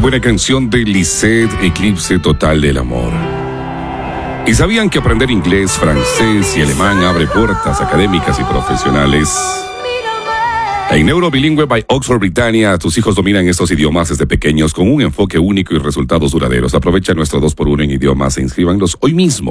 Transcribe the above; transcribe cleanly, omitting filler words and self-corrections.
buena canción de Lisette, Eclipse Total del Amor. ¿Y sabían que aprender inglés, francés y alemán abre puertas académicas y profesionales? En Neurobilingüe by Oxford Britannia, tus hijos dominan estos idiomas desde pequeños con un enfoque único y resultados duraderos. Aprovecha nuestro 2x1 en idiomas e inscríbanlos hoy mismo.